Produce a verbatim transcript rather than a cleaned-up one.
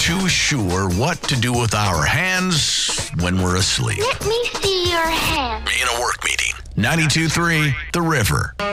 too sure what to do with our hands when we're asleep. Let me see your hand. In a work meeting. ninety-two point three The River.